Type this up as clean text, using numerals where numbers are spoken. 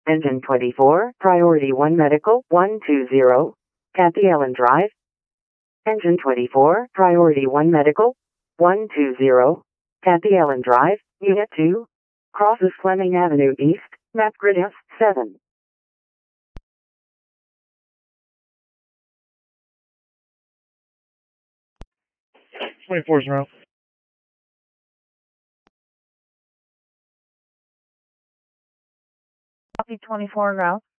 Engine 24, Priority 1 Medical, 120, Kathy Ellen Drive. Engine 24, Priority 1 Medical, 120, Kathy Ellen Drive, Unit 2, crosses Fleming Avenue East, map grid S7. '24's en route. Copy 24 en route.